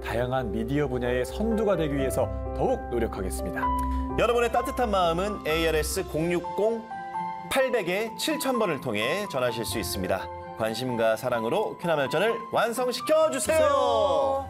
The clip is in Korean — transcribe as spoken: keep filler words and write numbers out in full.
다양한 미디어 분야의 선두가 되기 위해서 더욱 노력하겠습니다. 여러분의 따뜻한 마음은 에이알에스 공육공 팔백 칠천 번을 통해 전하실 수 있습니다. 관심과 사랑으로 퀴나멜전을 완성시켜 주세요.